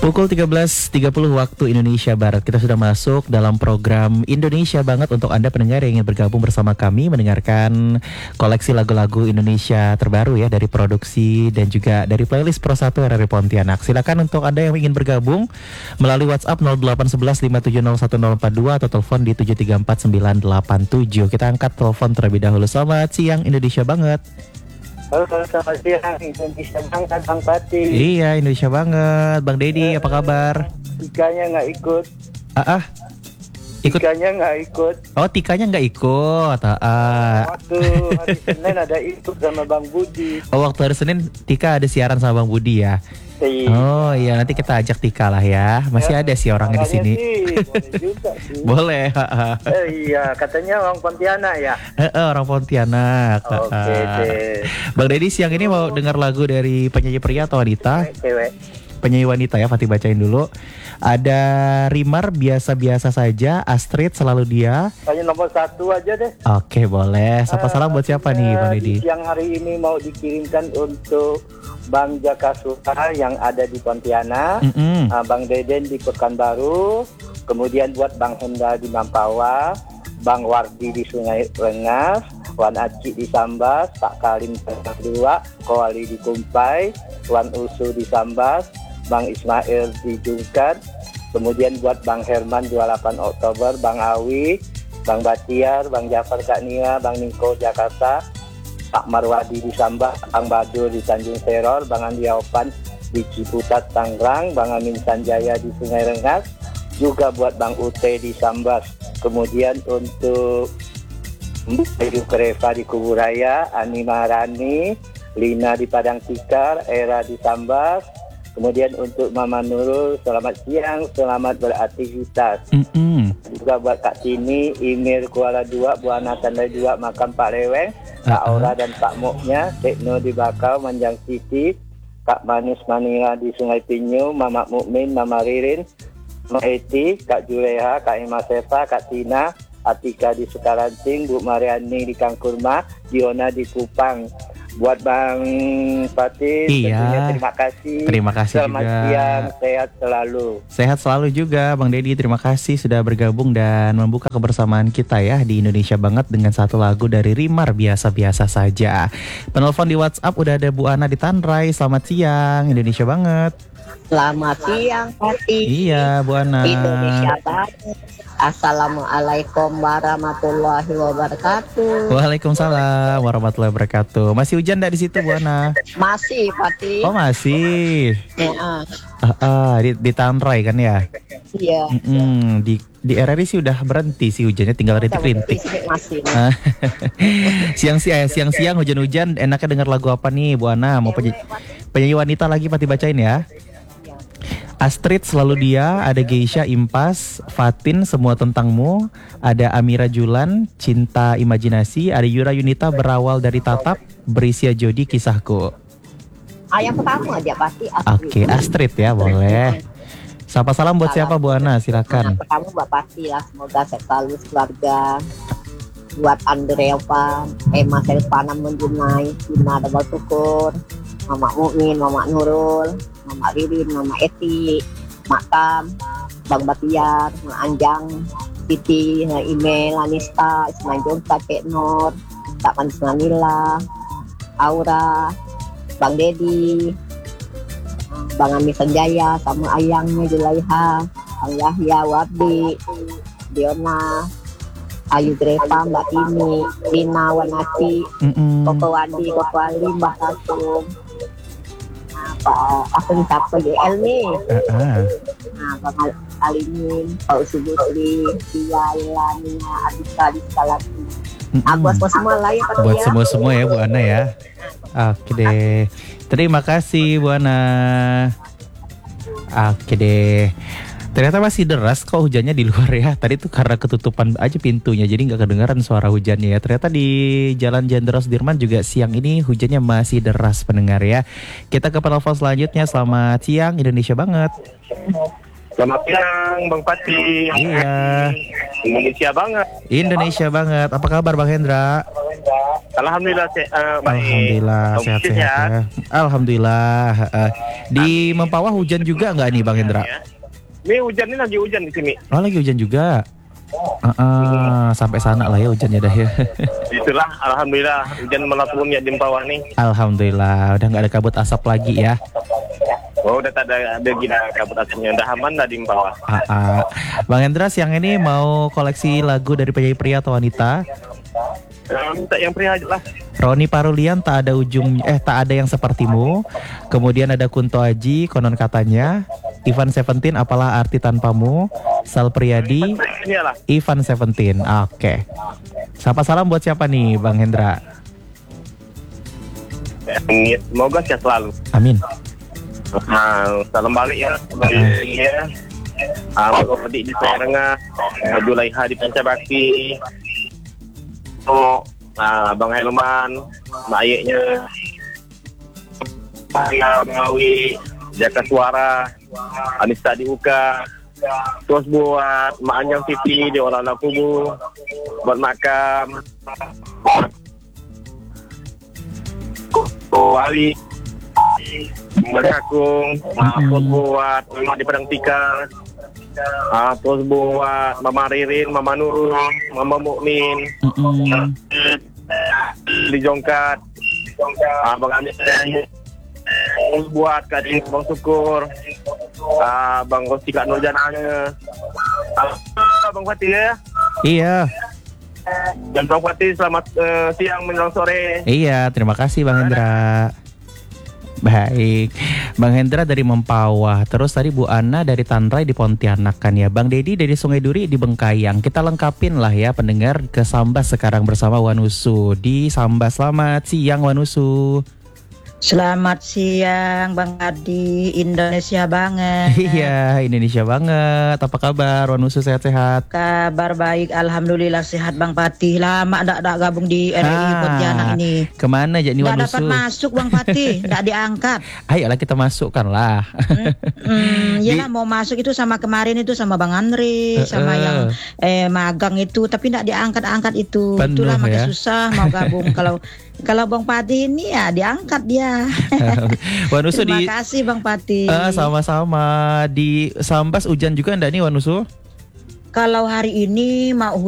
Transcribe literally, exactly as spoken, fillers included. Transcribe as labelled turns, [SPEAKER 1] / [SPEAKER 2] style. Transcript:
[SPEAKER 1] Pukul tiga belas tiga puluh waktu Indonesia Barat. Kita sudah masuk dalam program Indonesia Banget untuk Anda pendengar yang ingin bergabung bersama kami mendengarkan koleksi lagu-lagu Indonesia terbaru ya dari produksi dan juga dari playlist Pro satu R R I Pontianak. Silakan untuk Anda yang ingin bergabung melalui WhatsApp nol delapan satu satu lima tujuh nol satu nol empat dua atau telepon di tujuh tiga empat sembilan delapan tujuh. Kita angkat telepon terlebih dahulu. Selamat siang Indonesia Banget.
[SPEAKER 2] Halo, selamat siang Indonesia Banget, Bang Pati.
[SPEAKER 1] Iya, Indonesia Banget. Bang Dedi, apa kabar?
[SPEAKER 2] Tikanya nggak ikut.
[SPEAKER 1] Ah, ah. Ikut?
[SPEAKER 2] Tikanya nggak ikut.
[SPEAKER 1] Oh, Tikanya nggak ikut. Ah, ah.
[SPEAKER 2] Waktu hari Senin ada ikut sama Bang Budi.
[SPEAKER 1] Oh, waktu hari Senin Tika ada siaran sama Bang Budi ya?
[SPEAKER 2] Iya.
[SPEAKER 1] Oh iya, nanti kita ajak Tika lah ya. Masih
[SPEAKER 2] Ya,
[SPEAKER 1] ada sih orangnya di sini.
[SPEAKER 2] Sih, boleh juga sih.
[SPEAKER 1] Boleh.
[SPEAKER 2] Eh, iya, katanya orang Pontianak ya.
[SPEAKER 1] Eh, eh, orang Pontianak.
[SPEAKER 2] Oke deh.
[SPEAKER 1] Bang Dedi siang ini mau dengar lagu dari penyanyi pria atau wanita?
[SPEAKER 2] Cewek.
[SPEAKER 1] Penyanyi wanita ya, Fatih bacain dulu. Ada Rimar, biasa-biasa saja. Astrid, selalu dia.
[SPEAKER 2] Tanya nomor satu aja deh.
[SPEAKER 1] Oke, boleh. Sapa salam buat siapa nih Bang Dedi?
[SPEAKER 2] Yang hari ini mau dikirimkan untuk Bang Jaka Suha yang ada di Pontianak,
[SPEAKER 1] Mm-mm.
[SPEAKER 2] uh, Bang Deden di Pekanbaru, kemudian buat Bang Hendra di Mampawa, Bang Wardi di Sungai Rengas, Wan Aci di Sambas, Pak Kalim dua, Koali di Kumpai, Wan Usu di Sambas, Bang Ismail di Jungkat, kemudian buat Bang Herman dua puluh delapan Oktober, Bang Awi, Bang Batiar, Bang Jafar Kak Nia, Bang Niko Jakarta, Pak Marwadi di Sambas, Bang Badur di Tanjung Seror, Bang Andi Opan di Ciputat Tangerang, Bang Amin Sanjaya di Sungai Rengas, juga buat Bang Ute di Sambas. Kemudian untuk Edu Kreva di Kuburaya, Ani Maharani, Lina di Padang Tikar, Era di Sambas. Kemudian untuk Mama Nurul, selamat siang, selamat beraktivitas.
[SPEAKER 1] Mm-mm.
[SPEAKER 2] Juga buat Kak Tini, Imir Kuala dua, Bu Ana Tanda dua, Makam Pak Leweng, Kak
[SPEAKER 1] Uh-uh.
[SPEAKER 2] Aura dan Pak Moknya, Tekno di Bakau, Manjang City, Kak Manus Manira di Sungai Pinyu, Mama Mukmin, Mama Ririn, Mak Eti, Kak Juleha, Kak Ima Sefa, Kak Tina, Atika di Sukarancing, Bu Mariani di Kangkurma, Diona di Kupang. Buat Bang Fatih,
[SPEAKER 1] Iya.
[SPEAKER 2] tentunya terima kasih.
[SPEAKER 1] Terima kasih
[SPEAKER 2] Selamat
[SPEAKER 1] juga.
[SPEAKER 2] siang, sehat selalu.
[SPEAKER 1] Sehat selalu juga Bang Dedi. Terima kasih sudah bergabung dan membuka kebersamaan kita ya di Indonesia Banget dengan satu lagu dari Rimar, biasa-biasa saja. Penelpon di WhatsApp udah ada Bu Ana di Tanrai. Selamat siang Indonesia Banget.
[SPEAKER 3] Selamat siang, Pati.
[SPEAKER 1] Iya Bu Ana.
[SPEAKER 3] Indonesia Banget. Assalamualaikum warahmatullahi wabarakatuh.
[SPEAKER 1] Waalaikumsalam warahmatullahi wabarakatuh. Masih hujan enggak di situ Bu Ana?
[SPEAKER 3] Masih, Pati.
[SPEAKER 1] Oh masih.
[SPEAKER 3] Ya, ah.
[SPEAKER 1] Ah, ah, di, di Tanrai kan ya?
[SPEAKER 3] Iya.
[SPEAKER 1] Mm-mm, di di R R I sih udah berhenti sih hujannya, tinggal rintik-rintik.
[SPEAKER 3] Masih.
[SPEAKER 1] Siang-siang siang-siang hujan-hujan enaknya dengar lagu apa nih Bu Ana? Mau penyanyi, penyanyi wanita lagi Pati bacain ya. Astrid, selalu dia, ada Geisha, Impas, Fatin, Semua Tentangmu, ada Amira Julan, Cinta Imajinasi, ada Yura Yunita, Berawal dari Tatap, Berisia Jodi, Kisahku.
[SPEAKER 3] Ah, yang pertama aja, Pati.
[SPEAKER 1] Oke, Astrid ya, boleh. Sapa salam buat siapa Bu Ana? Silakan.
[SPEAKER 3] Yang pertama buat Pati lah, semoga sehat selalu keluarga. Buat Andreova, Emma Selvana Menjunai, Dina Dabal Tukur, Mama Mukmin, Mama Nurul, Mama Ririn, Mama Eti, Makam, Bang Batiar, Mak Anjang, Titi, Email, Anista, Ismail Jongka, Cek Nur, Kak Manis Manila, Aura, Bang Dedi, Bang Ami Sanjaya, sama ayangnya Julaiha, Bang Yahya, Wardi, Diona, Ayu Greta, Mbak Tini, Rina, Wanaci,
[SPEAKER 1] Mm-mm.
[SPEAKER 3] Koko Wadi, Koko Ali, Mbak Tatum. Nah, Pak, aku siapa G L nih?
[SPEAKER 1] Ah, ah.
[SPEAKER 3] Nah, Bang Al- Alimin, Pak Usubusli, Tia, Ilania, Adika, di Skalati. Nah,
[SPEAKER 1] Mm-mm.
[SPEAKER 3] buat semua lain, Pak
[SPEAKER 1] Buat
[SPEAKER 3] ya.
[SPEAKER 1] semua-semua ya Bu Ana ya. Oke deh. Terima kasih Bu Ana. Oke deh. Ternyata masih deras kok hujannya di luar ya. Tadi tuh karena ketutupan aja pintunya, jadi nggak kedengaran suara hujannya ya. Ternyata di Jalan Jenderal Sudirman juga siang ini hujannya masih deras pendengar ya. Kita ke penelpon selanjutnya. Selamat siang Indonesia Banget.
[SPEAKER 2] Selamat siang, Bang Pati.
[SPEAKER 1] Iya.
[SPEAKER 2] Indonesia Banget.
[SPEAKER 1] Indonesia Banget. Apa kabar Bang Hendra?
[SPEAKER 4] Alhamdulillah se- uh, baik.
[SPEAKER 1] Alhamdulillah
[SPEAKER 4] Kamu
[SPEAKER 1] sehat-sehat
[SPEAKER 4] sehat?
[SPEAKER 1] ya. Alhamdulillah. heeh. Di Mempawah hujan juga nggak nih Bang Hendra?
[SPEAKER 4] Ya. Ini hujan ini lagi hujan di sini.
[SPEAKER 1] Oh lagi hujan juga. Heeh, sampai sana lah ya hujannya dah ya.
[SPEAKER 4] Itulah, alhamdulillah hujan malah turun ya di bawah nih.
[SPEAKER 1] Alhamdulillah udah nggak ada kabut asap lagi ya.
[SPEAKER 4] Oh, udah tak ada ada gila kabut asapnya, udah aman dah di bawah.
[SPEAKER 1] Ah, ah. Bang Hendra siang ini mau koleksi lagu dari penyanyi pria atau wanita?
[SPEAKER 4] Eh, minta yang pria aja lah.
[SPEAKER 1] Roni Parulian tak ada ujung eh tak ada yang sepertimu. Kemudian ada Kunto Aji konon katanya. Ivan Seventeen apalah arti tanpamu. Sal Priadi.
[SPEAKER 4] Ini lah.
[SPEAKER 1] Ivan Seventeen. Oke. Sapa salam buat siapa nih Bang Hendra?
[SPEAKER 4] Eh, Semoga sehat selalu.
[SPEAKER 1] Amin.
[SPEAKER 4] Nah, salam balik ya. Balik ya. Ah, adik di Serengah, Julaiha di Pancabakti. Oh, nah, Bang Helman, Mbak Ayeknya, Pak Ngawi, Jaka Suara, Anissa di Uka, terus buat Mak Anjang Siti di Olah Kubu, buat makam, Oh Ali, Mbak Kakung, terus buat Mak di Padang Tikar. Ah, terus buat Mama Ririn, Mama Nurul, Mama Mukmin,
[SPEAKER 1] Mm-mm.
[SPEAKER 4] di Jongkat, ah, Bang Amin, terus buat Kak Ding, Bang Syukur, ah, Bang Rosti Kak Nurjananya, ah, Bang Fatih ya,
[SPEAKER 1] Iya.
[SPEAKER 4] dan Bang Fatih selamat eh, siang menjelang sore.
[SPEAKER 1] Iya, terima kasih Bang Hendra. Baik, Bang Hendra dari Mempawah. Terus tadi Bu Ana dari Tanrai di Pontianak kan ya. Bang Dedi dari Sungai Duri di Bengkayang. Kita lengkapin lah ya pendengar ke Sambas sekarang bersama Wanusu di Sambas. Selamat siang Wanusu.
[SPEAKER 5] Selamat siang Bang Adi, Indonesia banget.
[SPEAKER 1] Iya, Indonesia banget. Apa kabar Wanusu, sehat-sehat?
[SPEAKER 5] Kabar baik, alhamdulillah sehat Bang Patih. Lama ndak ndak gabung di R I
[SPEAKER 1] Ah,
[SPEAKER 5] Pontianak ini.
[SPEAKER 1] Kemana jadi
[SPEAKER 5] Nggak
[SPEAKER 1] Wanusu?
[SPEAKER 5] dapat masuk Bang Patih, ndak diangkat.
[SPEAKER 1] Ayolah kita masukkan lah.
[SPEAKER 5] Hmm, ya lah mau masuk itu sama kemarin itu sama Bang Andre,
[SPEAKER 1] Eh,
[SPEAKER 5] sama
[SPEAKER 1] eh.
[SPEAKER 5] yang eh magang itu, tapi ndak diangkat-angkat itu.
[SPEAKER 1] Penuh
[SPEAKER 5] Itulah
[SPEAKER 1] ya.
[SPEAKER 5] makanya susah mau gabung. Kalau kalau Bang Patih ini ya diangkat dia.
[SPEAKER 1] Wanusu
[SPEAKER 5] Terima
[SPEAKER 1] di
[SPEAKER 5] kasih Bang Patih.
[SPEAKER 1] Eh, sama-sama di Sambas hujan juga enggak nih Wanusu?
[SPEAKER 5] Kalau hari ini mau